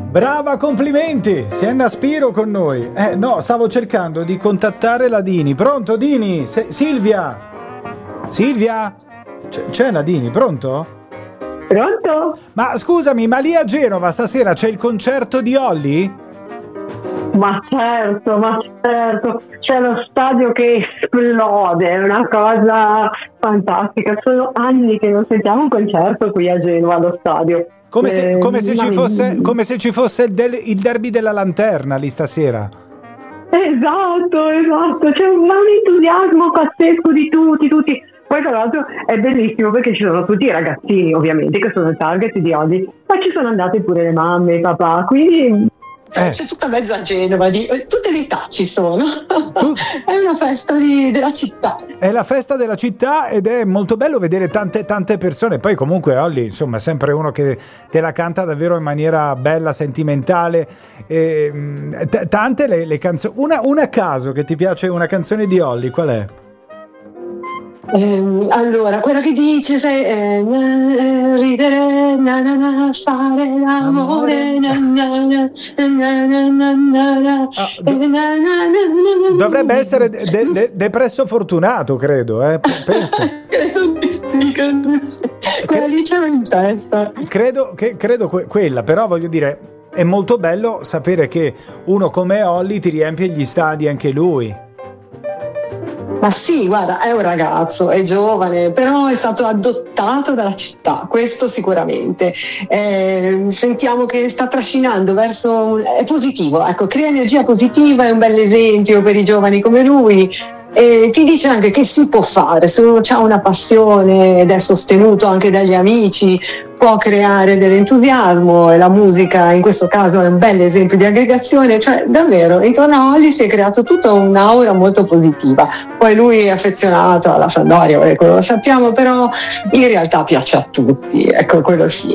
Brava, complimenti! Sienna Spiro con noi. No, stavo cercando di contattare la Dini. Pronto, Dini? Silvia? Silvia? C'è la Dini, pronto? Pronto? Ma scusami, ma lì a Genova stasera c'è il concerto di Olly? Ma certo, c'è lo stadio che esplode, è una cosa fantastica. Sono anni che non sentiamo un concerto qui a Genova allo stadio. Come se ci fosse il derby della Lanterna lì stasera. Esatto, c'è un entusiasmo pazzesco di tutti. Poi tra l'altro è bellissimo perché ci sono tutti i ragazzini ovviamente che sono il target di oggi, ma ci sono andate pure le mamme, i papà, quindi c'è tutta mezza Genova, tutte le età ci sono. È una festa della città. È la festa della città ed è molto bello vedere tante persone. Poi comunque Olly, insomma, è sempre uno che te la canta davvero in maniera bella, sentimentale. Tante le canzoni. Una a caso che ti piace, una canzone di Olly, qual è? Allora, quella che dice ridere, fare l'amore, dovrebbe essere Depresso Fortunato, credo, penso. Credo sì. Quella lì c'è in testa. Credo quella, però voglio dire, è molto bello sapere che uno come Olly ti riempie gli stadi anche lui. Ma sì, guarda, è un ragazzo, è giovane, però è stato adottato dalla città, questo sicuramente. Sentiamo che sta trascinando è positivo, ecco, crea energia positiva, è un bel esempio per i giovani come lui. E ti dice anche che si può fare, se uno ha una passione ed è sostenuto anche dagli amici, può creare dell'entusiasmo, e la musica in questo caso è un bel esempio di aggregazione, cioè davvero intorno a Olly si è creato tutta un'aura molto positiva. Poi lui è affezionato alla Sampdoria, ecco, lo sappiamo, però in realtà piace a tutti, ecco, quello sì.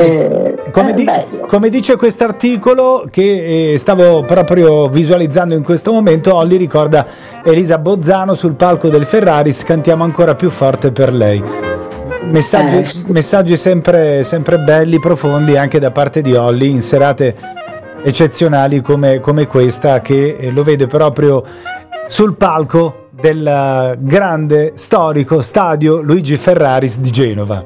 Come dice quest'articolo che stavo proprio visualizzando in questo momento, Olly ricorda Elisa Bozzano sul palco del Ferraris, cantiamo ancora più forte per lei. Messaggi sempre belli, profondi anche da parte di Olly in serate eccezionali come questa, che lo vede proprio sul palco del grande storico stadio Luigi Ferraris di Genova.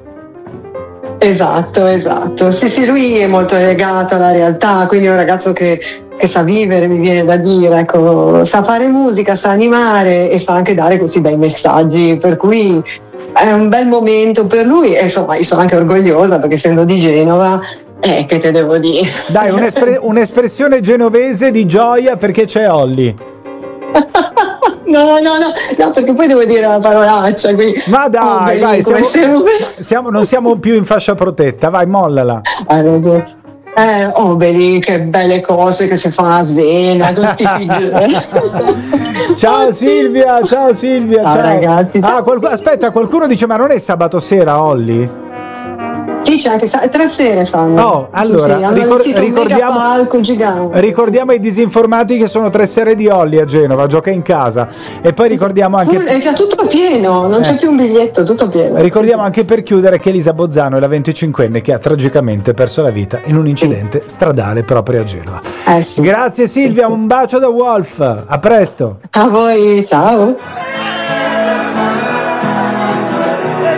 Esatto. Sì, lui è molto legato alla realtà, quindi è un ragazzo che sa vivere, mi viene da dire, ecco, sa fare musica, sa animare e sa anche dare questi bei messaggi, per cui è un bel momento per lui e insomma io sono anche orgogliosa perché essendo di Genova, che te devo dire. Dai, un'espressione genovese di gioia perché c'è Olly. No, perché poi devo dire la parolaccia. Quindi, ma dai, vai, non siamo più in fascia protetta, vai, mollala. Hai ragione. Obeli, che belle cose che si fa a Zena, questi figli. Ciao Silvia. Ciao ragazzi. Aspetta, qualcuno dice ma non è sabato sera Olly? Sì, c'è anche 3 sere fanno. Oh, allora, ricordiamo ai disinformati che sono 3 sere di Olly a Genova, gioca in casa. E poi ricordiamo anche... È già tutto pieno, non c'è più un biglietto, tutto pieno. Ricordiamo anche per chiudere che Elisa Bozzano è la 25enne che ha tragicamente perso la vita in un incidente stradale proprio a Genova. Sì. Grazie Silvia, un bacio da Wolf, a presto. A voi, ciao.